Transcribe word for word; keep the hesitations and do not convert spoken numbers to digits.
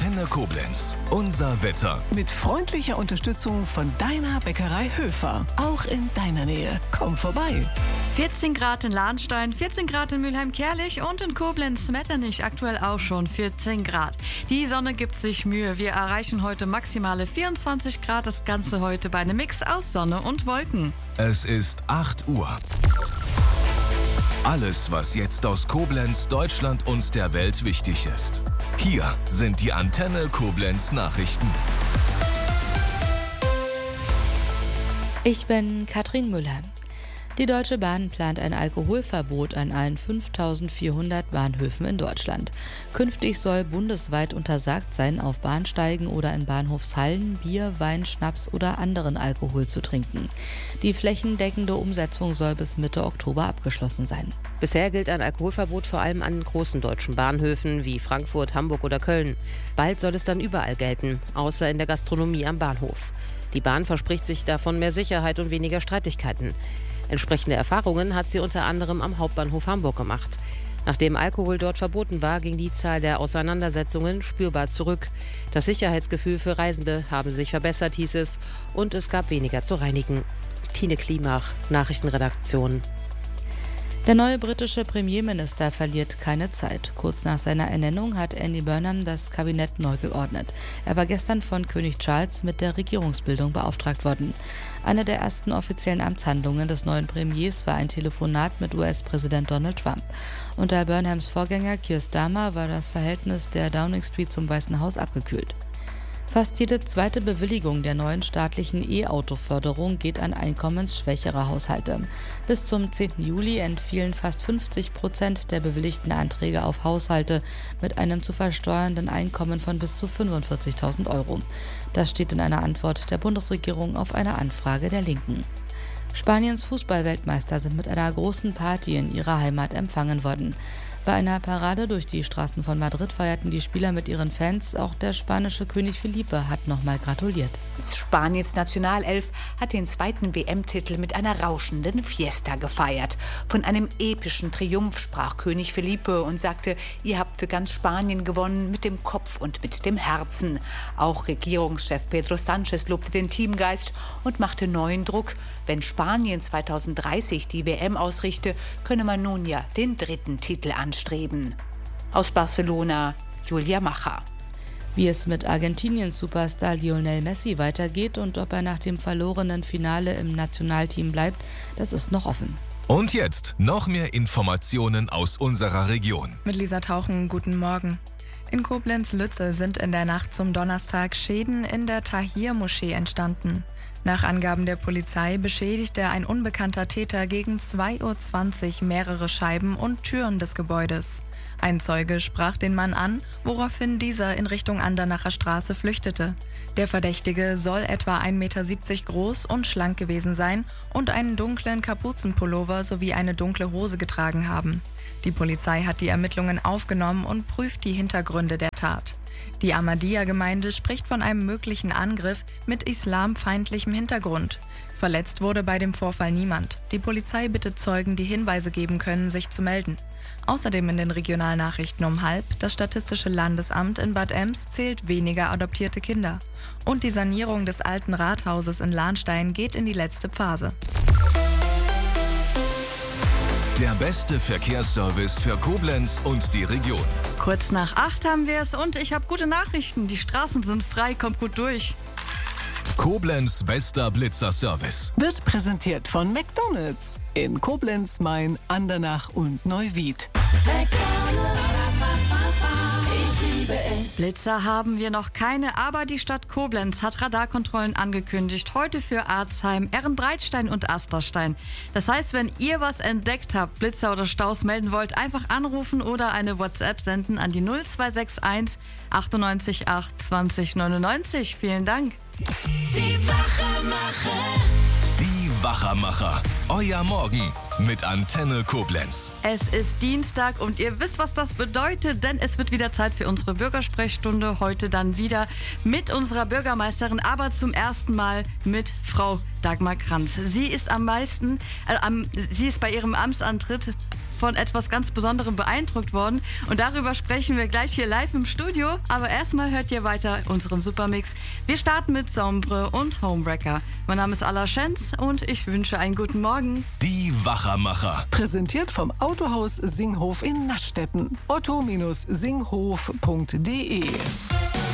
Antenne Koblenz. Unser Wetter. Mit freundlicher Unterstützung von deiner Bäckerei Höfer. Auch in deiner Nähe. Komm vorbei. vierzehn Grad in Lahnstein, vierzehn Grad in Mülheim-Kärlich und in Koblenz-Metternich aktuell auch schon vierzehn Grad. Die Sonne gibt sich Mühe. Wir erreichen heute maximale vierundzwanzig Grad. Das Ganze heute bei einem Mix aus Sonne und Wolken. Es ist acht Uhr. Alles, was jetzt aus Koblenz, Deutschland und der Welt wichtig ist. Hier sind die Antenne Koblenz Nachrichten. Ich bin Katrin Müller. Die Deutsche Bahn plant ein Alkoholverbot an allen fünftausendvierhundert Bahnhöfen in Deutschland. Künftig soll bundesweit untersagt sein, auf Bahnsteigen oder in Bahnhofshallen Bier, Wein, Schnaps oder anderen Alkohol zu trinken. Die flächendeckende Umsetzung soll bis Mitte Oktober abgeschlossen sein. Bisher gilt ein Alkoholverbot vor allem an großen deutschen Bahnhöfen wie Frankfurt, Hamburg oder Köln. Bald soll es dann überall gelten, außer in der Gastronomie am Bahnhof. Die Bahn verspricht sich davon mehr Sicherheit und weniger Streitigkeiten. Entsprechende Erfahrungen hat sie unter anderem am Hauptbahnhof Hamburg gemacht. Nachdem Alkohol dort verboten war, ging die Zahl der Auseinandersetzungen spürbar zurück. Das Sicherheitsgefühl für Reisende habe sich verbessert, hieß es, und es gab weniger zu reinigen. Tine Klimach, Nachrichtenredaktion. Der neue britische Premierminister verliert keine Zeit. Kurz nach seiner Ernennung hat Andy Burnham das Kabinett neu geordnet. Er war gestern von König Charles mit der Regierungsbildung beauftragt worden. Eine der ersten offiziellen Amtshandlungen des neuen Premiers war ein Telefonat mit U S-Präsident Donald Trump. Unter Burnhams Vorgänger Keir Starmer war das Verhältnis der Downing Street zum Weißen Haus abgekühlt. Fast jede zweite Bewilligung der neuen staatlichen E-Auto-Förderung geht an einkommensschwächere Haushalte. Bis zum zehnten Juli entfielen fast fünfzig Prozent der bewilligten Anträge auf Haushalte mit einem zu versteuernden Einkommen von bis zu fünfundvierzigtausend Euro. Das steht in einer Antwort der Bundesregierung auf eine Anfrage der Linken. Spaniens Fußballweltmeister sind mit einer großen Party in ihrer Heimat empfangen worden. Bei einer Parade durch die Straßen von Madrid feierten die Spieler mit ihren Fans. Auch der spanische König Felipe hat nochmal gratuliert. Spaniens Nationalelf hat den zweiten W M-Titel mit einer rauschenden Fiesta gefeiert. Von einem epischen Triumph sprach König Felipe und sagte, ihr habt für ganz Spanien gewonnen, mit dem Kopf und mit dem Herzen. Auch Regierungschef Pedro Sánchez lobte den Teamgeist und machte neuen Druck. Wenn Spanien zweitausenddreißig die W M ausrichte, könne man nun ja den dritten Titel anstreben. Aus Barcelona, Julia Macher. Wie es mit Argentiniens Superstar Lionel Messi weitergeht und ob er nach dem verlorenen Finale im Nationalteam bleibt, das ist noch offen. Und jetzt noch mehr Informationen aus unserer Region. Mit Lisa Tauchen, guten Morgen. In Koblenz-Lütze sind in der Nacht zum Donnerstag Schäden in der Tahir-Moschee entstanden. Nach Angaben der Polizei beschädigte ein unbekannter Täter gegen zwei Uhr zwanzig mehrere Scheiben und Türen des Gebäudes. Ein Zeuge sprach den Mann an, woraufhin dieser in Richtung Andernacher Straße flüchtete. Der Verdächtige soll etwa ein Meter siebzig groß und schlank gewesen sein und einen dunklen Kapuzenpullover sowie eine dunkle Hose getragen haben. Die Polizei hat die Ermittlungen aufgenommen und prüft die Hintergründe der Tat. Die Ahmadiyya-Gemeinde spricht von einem möglichen Angriff mit islamfeindlichem Hintergrund. Verletzt wurde bei dem Vorfall niemand. Die Polizei bittet Zeugen, die Hinweise geben können, sich zu melden. Außerdem in den Regionalnachrichten um halb, das Statistische Landesamt in Bad Ems zählt weniger adoptierte Kinder. Und die Sanierung des alten Rathauses in Lahnstein geht in die letzte Phase. Der beste Verkehrsservice für Koblenz und die Region. Kurz nach acht haben wir es und ich habe gute Nachrichten. Die Straßen sind frei, kommt gut durch. Koblenz bester Blitzerservice. Wird präsentiert von McDonald's in Koblenz, Main, Andernach und Neuwied. Blitzer haben wir noch keine, aber die Stadt Koblenz hat Radarkontrollen angekündigt. Heute für Arzheim, Ehrenbreitstein und Asterstein. Das heißt, wenn ihr was entdeckt habt, Blitzer oder Staus melden wollt, einfach anrufen oder eine WhatsApp senden an die null zwei sechs eins achtundneunzig acht zwanzig neunundneunzig. Vielen Dank. Die Wachermacher. Die Wachermacher. Euer Morgen mit Antenne Koblenz. Es ist Dienstag und ihr wisst, was das bedeutet, denn es wird wieder Zeit für unsere Bürgersprechstunde. Heute dann wieder mit unserer Bürgermeisterin, aber zum ersten Mal mit Frau Dagmar Kranz. Sie ist am meisten, äh, am, sie ist bei ihrem Amtsantritt von etwas ganz Besonderem beeindruckt worden. Und darüber sprechen wir gleich hier live im Studio. Aber erstmal hört ihr weiter unseren Supermix. Wir starten mit Sombre und Homewrecker. Mein Name ist Ala Schenz und ich wünsche einen guten Morgen. Die Wachermacher. Präsentiert vom Autohaus Singhof in Naschstetten. otto Bindestrich singhof punkt de